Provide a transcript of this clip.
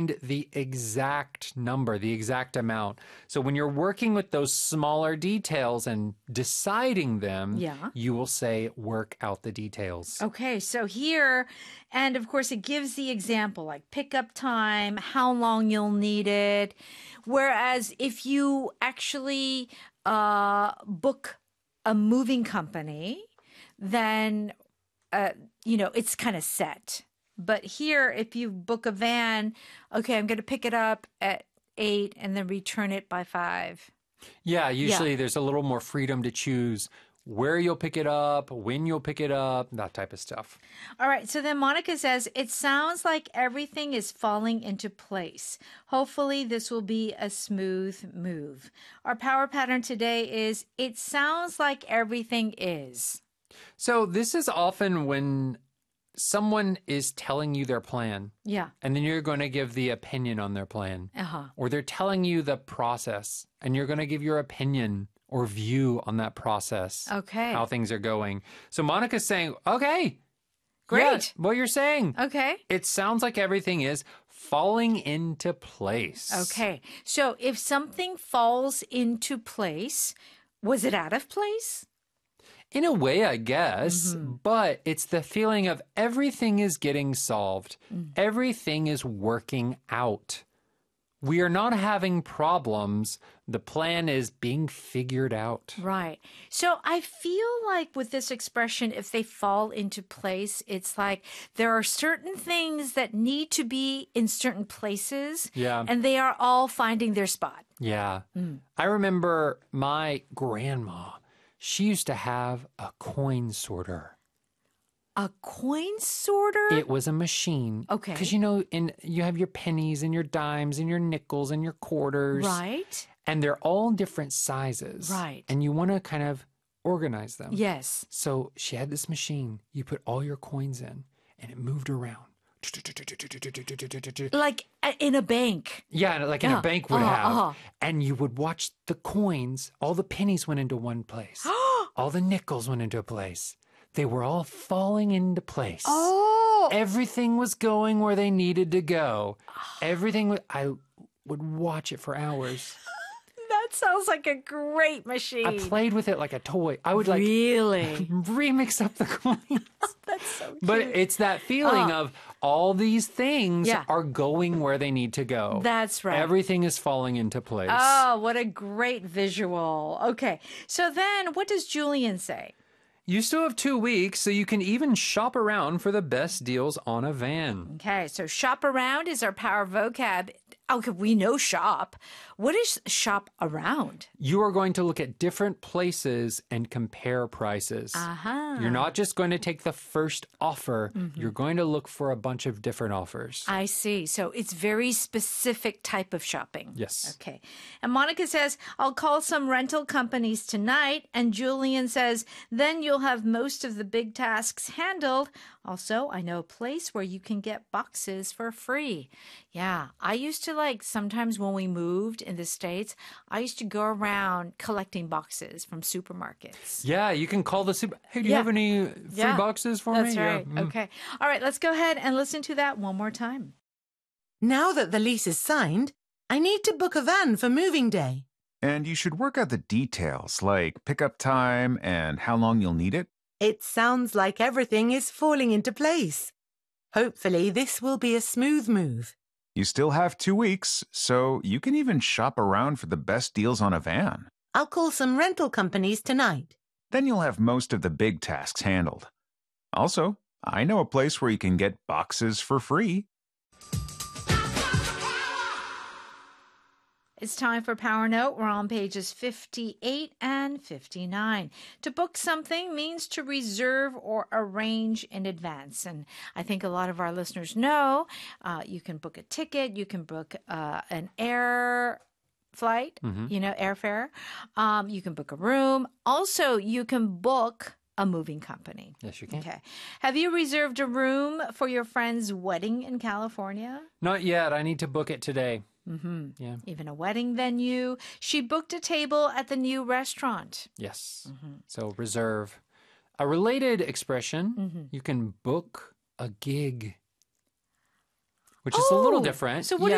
find the exact number, the exact amount. So when you're working with those smaller details and deciding them, you will say, work out the details. Okay, so here, and of course it gives the example like pickup time, how long you'll need it. Whereas if you actually book a moving company, then, it's kind of set. But here, if you book a van, okay, I'm going to pick it up at 8 and then return it by 5. Yeah, usually there's a little more freedom to choose where you'll pick it up, when you'll pick it up, that type of stuff. All right. So then Monica says, it sounds like everything is falling into place. Hopefully this will be a smooth move. Our power pattern today is, it sounds like everything is. So this is often when someone is telling you their plan. Yeah. And then you're going to give the opinion on their plan. Uh-huh. Or they're telling you the process and you're going to give your opinion or view on that process. Okay. How things are going. So Monica's saying, okay. Great. Yeah, what you're saying. Okay. It sounds like everything is falling into place. Okay. So if something falls into place, was it out of place? In a way, I guess, but it's the feeling of everything is getting solved. Everything is working out. We are not having problems. The plan is being figured out. Right. So I feel like with this expression, if they fall into place, it's like there are certain things that need to be in certain places. Yeah. And they are all finding their spot. Yeah. I remember my grandma. She used to have a coin sorter. A coin sorter? It was a machine. Okay. Because, you have your pennies and your dimes and your nickels and your quarters. Right. And they're all different sizes. Right. And you want to kind of organize them. Yes. So she had this machine. You put all your coins in and it moved around. Like in a bank. Yeah, like in a bank would have. And you would watch the coins, all the pennies went into one place. All the nickels went into a place. They were all falling into place. Oh. Everything was going where they needed to go. I would watch it for hours. That sounds like a great machine. I played with it like a toy. I would really remix up the coins. That's so cute. But it's that feeling of all these things are going where they need to go. That's right. Everything is falling into place. Oh, what a great visual. Okay. So then what does Julian say? You still have 2 weeks, so you can even shop around for the best deals on a van. Okay, so shop around is our power vocab. Okay, we know shop. What is shop around? You are going to look at different places and compare prices. You're not just going to take the first offer. You're going to look for a bunch of different offers. I see. So it's very specific type of shopping. Yes. Okay. And Monica says, I'll call some rental companies tonight. And Julian says, then you'll have most of the big tasks handled. Also, I know a place where you can get boxes for free. Yeah, I used to sometimes when we moved in the States, I used to go around collecting boxes from supermarkets. Yeah, you can call the super. Hey, do you have any free boxes for me? That's right. Okay. All right, let's go ahead and listen to that one more time. Now that the lease is signed, I need to book a van for moving day. And you should work out the details, like pickup time and how long you'll need it. It sounds like everything is falling into place. Hopefully, this will be a smooth move. You still have 2 weeks, so you can even shop around for the best deals on a van. I'll call some rental companies tonight. Then you'll have most of the big tasks handled. Also, I know a place where you can get boxes for free. It's time for Power Note. We're on pages 58 and 59. To book something means to reserve or arrange in advance. And I think a lot of our listeners know you can book a ticket, you can book an air flight, airfare. You can book a room. Also, you can book a moving company. Yes, you can. Okay. Have you reserved a room for your friend's wedding in California? Not yet. I need to book it today. Yeah. Even a wedding venue. She booked a table at the new restaurant. Yes. So reserve. A related expression, you can book a gig, which is a little different. So what